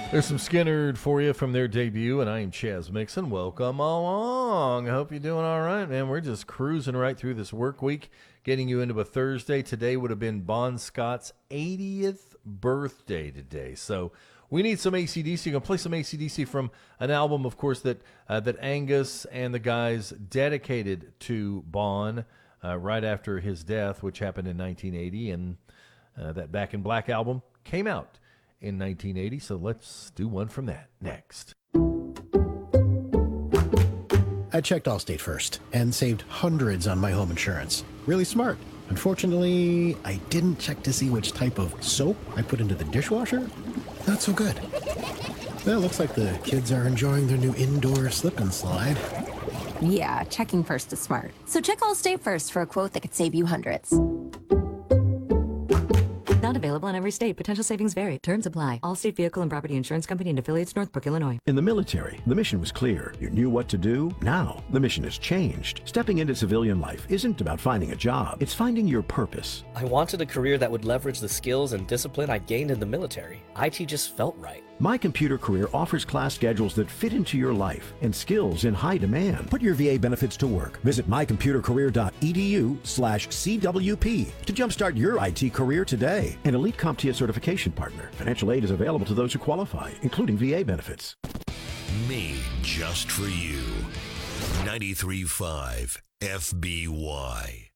There's some Skinnerd for you from their debut, and I am Chaz Mixon. Welcome along. I hope you're doing all right, man. We're just cruising right through this work week, getting you into a Thursday. Today would have been Bon Scott's 80th birthday today, so we need some AC/DC. Going to play some AC/DC from an album, of course, that Angus and the guys dedicated to Bon right after his death, which happened in 1980, and that Back in Black album came out in 1980, so let's do one from that next. I checked Allstate first and saved hundreds on my home insurance. Really smart. Unfortunately, I didn't check to see which type of soap I put into the dishwasher. Not so good. Well, looks like the kids are enjoying their new indoor slip and slide. Yeah, checking first is smart. So check Allstate first for a quote that could save you hundreds. Not available in every state. Potential savings vary. Terms apply. Allstate Vehicle and Property Insurance Company and affiliates, Northbrook, Illinois. In the military, the mission was clear. You knew what to do. Now, the mission has changed. Stepping into civilian life isn't about finding a job. It's finding your purpose. I wanted a career that would leverage the skills and discipline I gained in the military. IT just felt right. My Computer Career offers class schedules that fit into your life and skills in high demand. Put your VA benefits to work. Visit mycomputercareer.edu/CWP to jumpstart your IT career today. An elite CompTIA certification partner. Financial aid is available to those who qualify, including VA benefits. Made just for you. 93.5 FBY.